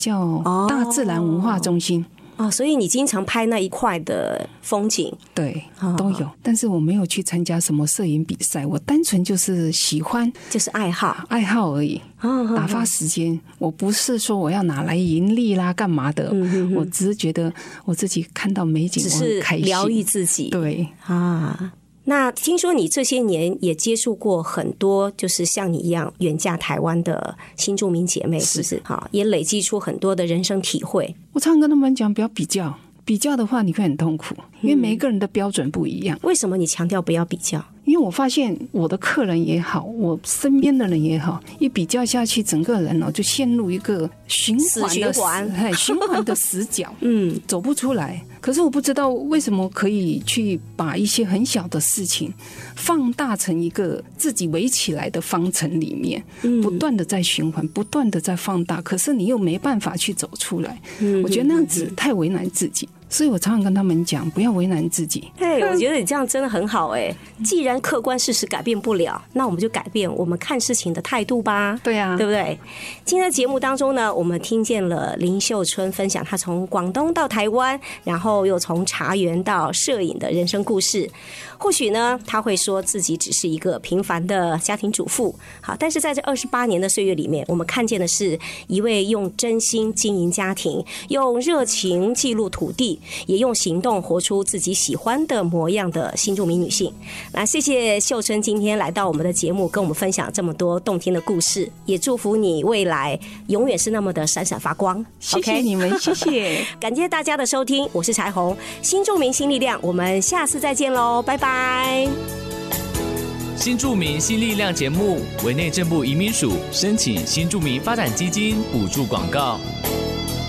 叫大自然文化中心。 所以你经常拍那一块的风景？ 对，都有，但是我没有去参加什么摄影比赛，我单纯就是喜欢， 就是爱好而已，打发时间。我不是说我要拿来盈利啦干嘛的，我只是觉得我自己看到美景， 只是疗愈自己。 对那听说你这些年也接触过很多就是像你一样远嫁台湾的新住民姐妹，是不是？也累积出很多的人生体会。 我常跟他们讲，不要比较，比较的话你会很痛苦，因为每一个人的标准不一样。 为什么你强调不要比较？ 因为我发现我的客人也好，我身边的人也好，一比较下去，整个人就陷入一个循环的死角，走不出来。可是我不知道为什么可以去把一些很小的事情放大成一个自己围起来的方程里面，不断的在循环，不断的在放大，可是你又没办法去走出来。我觉得那样子太为难自己。所以我常常跟他们讲，不要为难自己。 我觉得你这样真的很好。既然客观事实改变不了，那我们就改变我们看事情的态度吧。 对啊， 对不对？今天的节目当中呢，我们听见了林秀春分享她从广东到台湾，然后又从茶园到摄影的人生故事。或许呢，她会说自己只是一个平凡的家庭主妇，好，但是在这28年的岁月里面，我们看见的是一位用真心经营家庭，用热情记录土地，也用行动活出自己喜欢的模样的新住民女性。那谢谢秀春今天来到我们的节目，跟我们分享这么多动听的故事，也祝福你未来永远是那么的闪闪发光。 谢谢你们，谢谢， 感谢大家的收听，我是彩虹，新住民新力量，我们下次再见喽，拜拜。 新住民新力量节目委内政部移民署申请新住民发展基金补助广告。